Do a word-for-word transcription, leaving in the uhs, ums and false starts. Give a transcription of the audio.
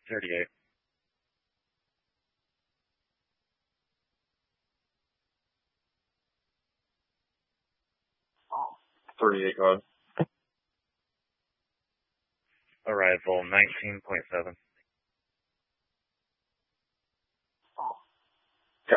thirty-eight. thirty-eight, go ahead. Arrival nineteen point seven.